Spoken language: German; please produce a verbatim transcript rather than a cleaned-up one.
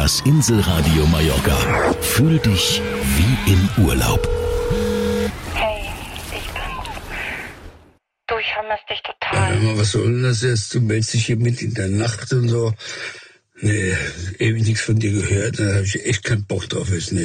Das Inselradio Mallorca. Fühl dich wie im Urlaub. Hey, ich bin's. Du, ich vermisse dich total. Ja, was soll denn das jetzt? Du meldest dich hier mit in der Nacht und so. Nee, ewig nichts von dir gehört. Da habe ich echt keinen Bock drauf. Jetzt, nee.